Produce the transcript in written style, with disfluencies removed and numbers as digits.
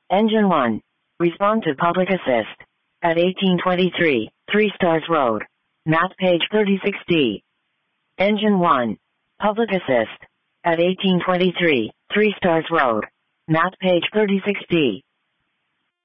Engine 1. Respond to public assist. At 1823, 3 Stars Road. Map page 36D. Engine 1. Public assist. At 1823, 3 Stars Road. Map page 36D.